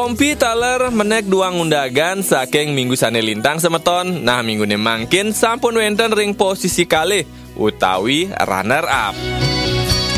Kompi taler menek duang undagan saking minggu sane lintang semeton. Nah minggu ini mangkin sampun wenten ring posisi kalih utawi runner up.